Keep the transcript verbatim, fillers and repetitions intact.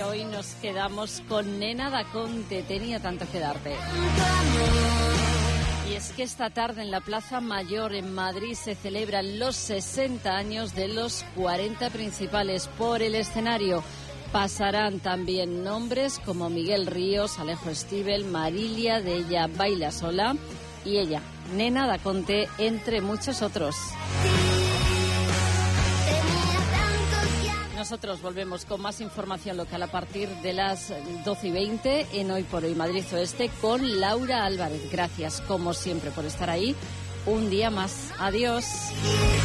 Y hoy nos quedamos con Nena Daconte, tenía tanto que darte. Y es que esta tarde en la Plaza Mayor en Madrid se celebran los sesenta años de los cuarenta principales. Por el escenario pasarán también nombres como Miguel Ríos, Alejo Stivel, Marilia de Ella Baila Sola y ella, Nena Daconte, entre muchos otros. Nosotros volvemos con más información local a partir de las doce y veinte en Hoy por Hoy Madrid Oeste con Laura Álvarez. Gracias, como siempre, por estar ahí un día más. Adiós.